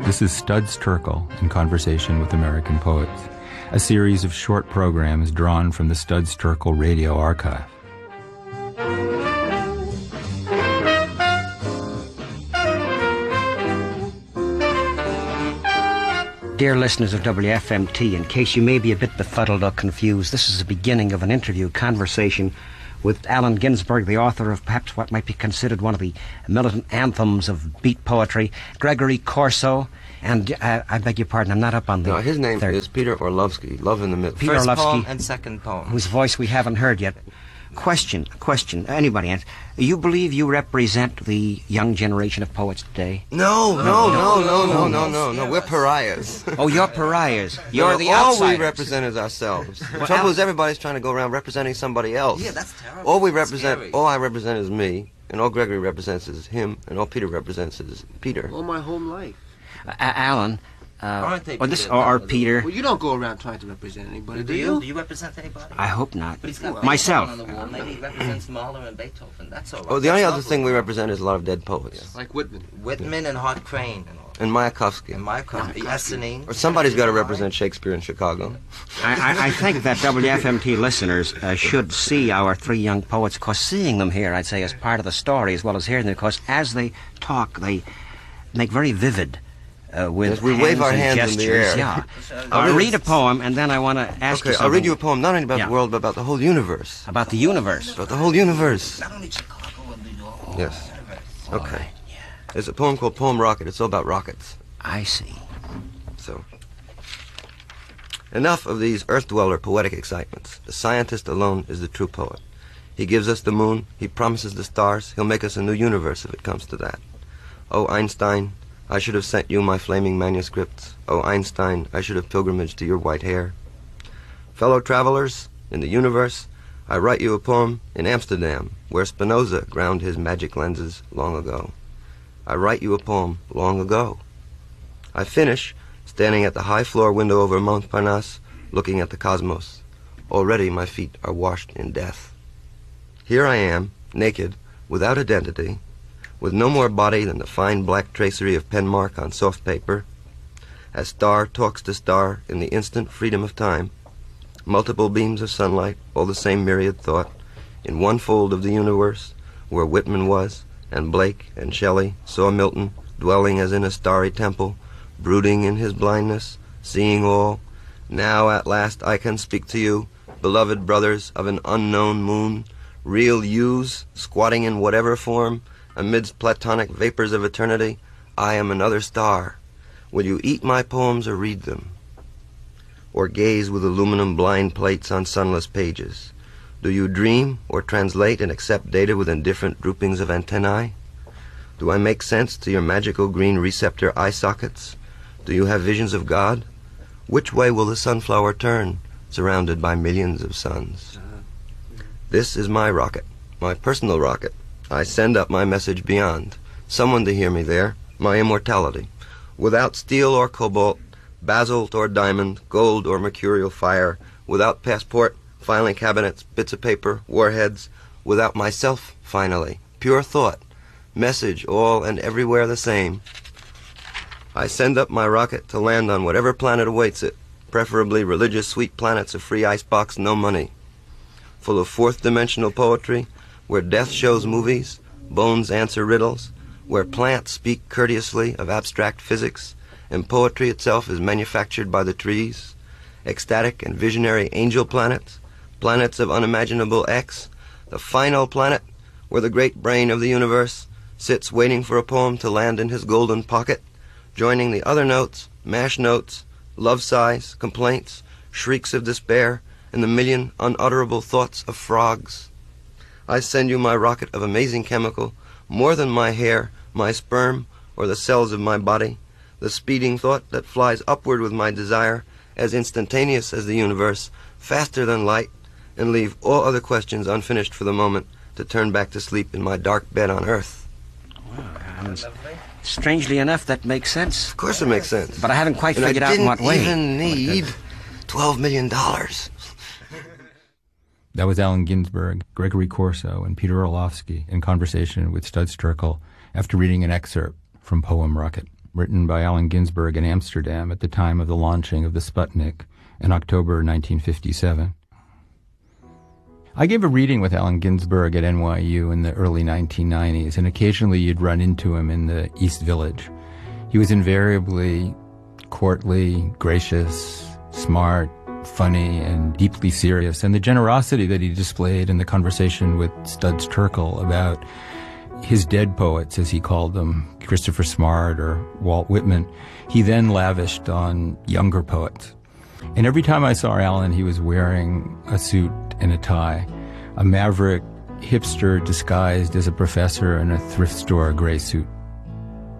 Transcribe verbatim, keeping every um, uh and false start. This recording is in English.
This is Studs Terkel in Conversation with American Poets, a series of short programs drawn from the Studs Terkel radio archive. Dear listeners of W F M T, in case you may be a bit befuddled or confused, this is the beginning of an interview conversation with Allen Ginsberg, the author of perhaps what might be considered one of the militant anthems of beat poetry, Gregory Corso, and uh, I beg your pardon, I'm not up on the No, his name third. is Peter Orlovsky, Love in the Middle. Peter First Orlovsky, poem and second poem. whose voice we haven't heard yet. Question, question, anybody answer. You believe you represent the young generation of poets today? No, no, no, no, no, no, no, no, we're pariahs. Oh, you're pariahs. You're No, the all outsiders. we represent is ourselves. The Well, trouble Al- is everybody's trying to go around representing somebody else. Yeah, that's terrible. All we That's represent, scary. all I represent is me, and all Gregory represents is him, and all Peter represents is Peter. All my home life. Uh, Alan, uh, Aren't they or, this, Peter? or, or Peter. Well, you don't go around trying to represent anybody, Do do you? you? Do you represent anybody? I hope not. But he's got Myself. Beethoven on the wall. Maybe he represents Mahler and Beethoven. That's all right. Oh, the only That's other lovely. thing we represent is a lot of dead poets. Like Whitman. Whitman and Hart Crane and all. And Mayakovsky. And Mayakovsky. Yesenin. Or somebody's got to represent Shakespeare in Chicago. I, I, I think that W F M T listeners uh, should see our three young poets, because seeing them here, I'd say, is part of the story as well as hearing them, because as they talk, they make very vivid uh, with Yes, we hands wave our and hands in the gestures. air. Yeah. I'll I'll read- read a poem, and then I want to ask Okay, you I'll something read you a poem not only about Yeah. the world, but about the whole universe. about the universe. About the whole universe. Not only Chicago and New York. Yes. All Okay. right, yeah. There's a poem called Poem Rocket. It's all about rockets. I see. So, enough of these earth-dweller poetic excitements. The scientist alone is the true poet. He gives us the moon, he promises the stars, he'll make us a new universe if it comes to that. Oh, Einstein, I should have sent you my flaming manuscripts. Oh, Einstein, I should have pilgrimaged to your white hair. Fellow travelers, in the universe, I write you a poem in Amsterdam, where Spinoza ground his magic lenses long ago. I write you a poem long ago. I finish standing at the high floor window over Montparnasse, looking at the cosmos. Already my feet are washed in death. Here I am, naked, without identity, with no more body than the fine black tracery of pen mark on soft paper, as star talks to star in the instant freedom of time, multiple beams of sunlight, all the same myriad thought, in one fold of the universe, where Whitman was, and Blake and Shelley saw Milton, dwelling as in a starry temple, brooding in his blindness, seeing all. Now at last I can speak to you, beloved brothers of an unknown moon, real yous, squatting in whatever form, amidst platonic vapors of eternity. I am another star. Will you eat my poems or read them? Or gaze with aluminum blind plates on sunless pages? Do you dream or translate and accept data with indifferent droopings of antennae? Do I make sense to your magical green receptor eye sockets? Do you have visions of God? Which way will the sunflower turn, surrounded by millions of suns? This is my rocket, my personal rocket. I send up my message beyond, someone to hear me there, my immortality. Without steel or cobalt, basalt or diamond, gold or mercurial fire, without passport, filing cabinets, bits of paper, warheads, without myself, finally, pure thought, message all and everywhere the same. I send up my rocket to land on whatever planet awaits it, preferably religious sweet planets of free icebox, no money, full of fourth-dimensional poetry, where death shows movies, bones answer riddles, where plants speak courteously of abstract physics, and poetry itself is manufactured by the trees, ecstatic and visionary angel planets, planets of unimaginable X, the final planet where the great brain of the universe sits waiting for a poem to land in his golden pocket, joining the other notes, mash notes, love sighs, complaints, shrieks of despair, and the million unutterable thoughts of frogs. I send you my rocket of amazing chemical, more than my hair, my sperm, or the cells of my body, the speeding thought that flies upward with my desire, as instantaneous as the universe, faster than light, and leave all other questions unfinished for the moment to turn back to sleep in my dark bed on earth. Wow, strangely enough, that makes sense. Of course it makes sense. But I haven't quite and figured I out in didn't what way. even need twelve million dollars. That was Allen Ginsberg, Gregory Corso, and Peter Orlovsky in conversation with Studs Terkel after reading an excerpt from Poem Rocket. written by Allen Ginsberg in Amsterdam at the time of the launching of the Sputnik in October nineteen fifty-seven. I gave a reading with Allen Ginsberg at N Y U in the early nineteen nineties, and occasionally you'd run into him in the East Village. He was invariably courtly, gracious, smart, funny, and deeply serious, and the generosity that he displayed in the conversation with Studs Terkel about his dead poets, as he called them, Christopher Smart or Walt Whitman, he then lavished on younger poets. And every time I saw Allen, he was wearing a suit and a tie, a maverick hipster disguised as a professor in a thrift store gray suit.